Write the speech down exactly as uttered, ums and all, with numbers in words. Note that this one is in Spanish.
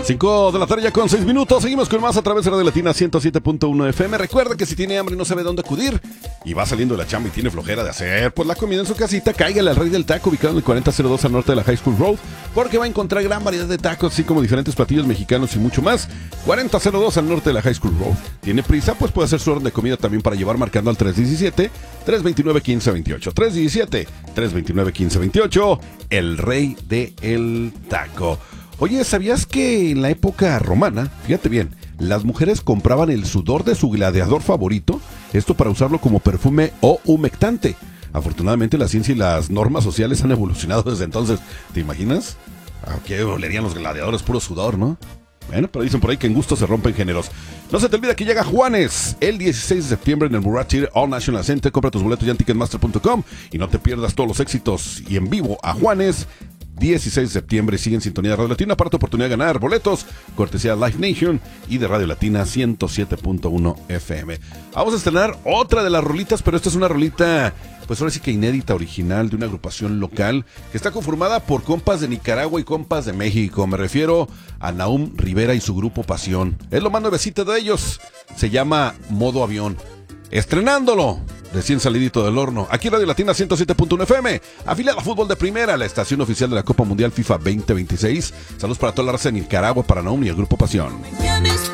cinco de la tarde ya con seis minutos. Seguimos con más a través de Radio Latina ciento siete punto uno F M. Recuerda que si tiene hambre y no sabe dónde acudir y va saliendo de la chamba y tiene flojera de hacer pues la comida en su casita, cáigale al Rey del Taco, ubicado en el cuarenta cero dos al norte de la High School Road, porque va a encontrar gran variedad de tacos, así como diferentes platillos mexicanos y mucho más. cuarenta cero dos al norte de la High School Road. ¿Tiene prisa? Pues puede hacer su orden de comida también para llevar marcando al tres uno siete, tres dos nueve, uno cinco dos ocho. tres uno siete, tres dos nueve, uno cinco dos ocho. El Rey del Taco. Oye, ¿sabías que en la época romana, fíjate bien, las mujeres compraban el sudor de su gladiador favorito, esto para usarlo como perfume o humectante? Afortunadamente la ciencia y las normas sociales han evolucionado desde entonces. ¿Te imaginas? ¿A qué olerían los gladiadores? Puro sudor, ¿no? Bueno, pero dicen por ahí que en gusto se rompen géneros. No se te olvide que llega Juanes el dieciséis de septiembre en el Murat Theater All National Center. Compra tus boletos ya en ticketmaster punto com y no te pierdas todos los éxitos y en vivo a Juanes. dieciséis de septiembre, sigue en sintonía de Radio Latina para tu oportunidad de ganar boletos, cortesía Live Nation y de Radio Latina ciento siete punto uno F M. Vamos a estrenar otra de las rolitas, pero esta es una rolita, pues ahora sí que inédita, original, de una agrupación local que está conformada por compas de Nicaragua y compas de México. Me refiero a Nahum Rivera y su grupo Pasión. Es lo más nuevecito de ellos, se llama Modo Avión. Estrenándolo recién salidito del horno, aquí Radio Latina ciento siete punto uno F M, afiliada a Fútbol de Primera, la estación oficial de la Copa Mundial FIFA veinte veintiséis. Saludos para toda la raza de Nicaragua, para Nahum y el Grupo Pasión.